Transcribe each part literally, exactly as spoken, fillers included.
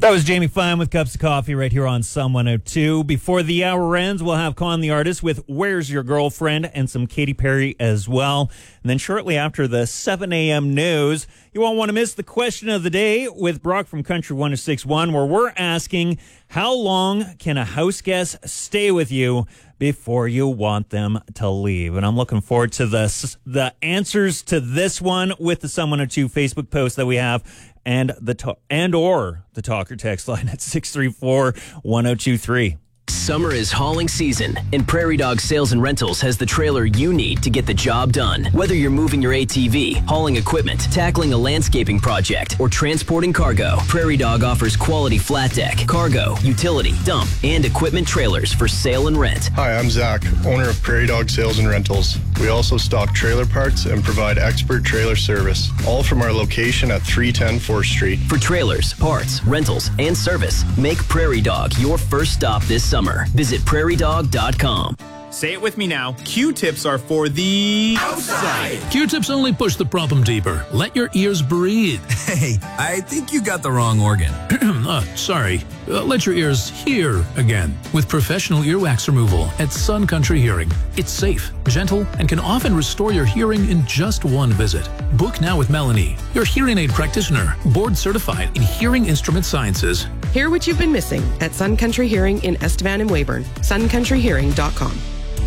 That was Jamie Fine with Cups of Coffee right here on Sun one oh two. Before the hour ends, we'll have Con the Artist with Where's Your Girlfriend and some Katy Perry as well. And then shortly after the seven a.m. news, you won't want to miss the question of the day with Brock from Country one oh six point one, where we're asking, how long can a house guest stay with you before you want them to leave? And I'm looking forward to the, the answers to this one with the Sun one oh two Facebook post that we have, and the to- and or the talker text line at six three four, one oh two three. Summer is hauling season, and Prairie Dog Sales and Rentals has the trailer you need to get the job done. Whether you're moving your A T V, hauling equipment, tackling a landscaping project, or transporting cargo, Prairie Dog offers quality flat deck, cargo, utility, dump, and equipment trailers for sale and rent. Hi, I'm Zach, owner of Prairie Dog Sales and Rentals. We also stock trailer parts and provide expert trailer service, all from our location at three ten fourth Street. For trailers, parts, rentals, and service, make Prairie Dog your first stop this summer. Visit prairie dog dot com. Say it with me now. Q-tips are for the outside. Q-tips only push the problem deeper. Let your ears breathe. Hey, I think you got the wrong organ. uh, sorry. Uh, let your ears hear again with professional earwax removal at Sun Country Hearing. It's safe, gentle, and can often restore your hearing in just one visit. Book now with Melanie, your hearing aid practitioner, board certified in hearing instrument sciences. Hear what you've been missing at Sun Country Hearing in Estevan and Weyburn. sun country hearing dot com.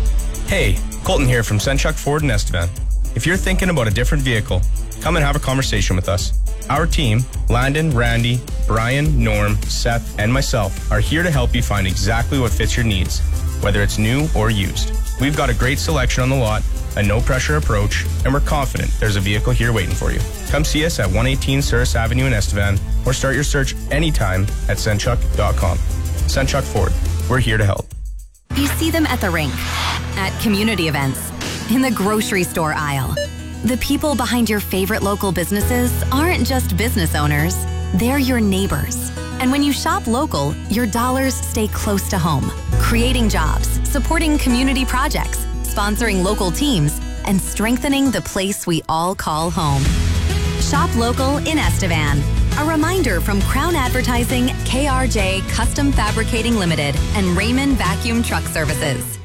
Hey, Colton here from Senchuk Ford in Estevan. If you're thinking about a different vehicle, come and have a conversation with us. Our team, Landon, Randy, Brian, Norm, Seth, and myself, are here to help you find exactly what fits your needs, whether it's new or used. We've got a great selection on the lot, a no-pressure approach, and we're confident there's a vehicle here waiting for you. Come see us at one eighteen Souris Avenue in Estevan, or start your search anytime at senchuk dot com. Senchuk Ford, we're here to help. You see them at the rink, at community events, in the grocery store aisle. The people behind your favorite local businesses aren't just business owners, they're your neighbors. And when you shop local, your dollars stay close to home, creating jobs, supporting community projects, sponsoring local teams, and strengthening the place we all call home. Shop local in Estevan. A reminder from Crown Advertising, K R J Custom Fabricating Limited, and Raymond Vacuum Truck Services.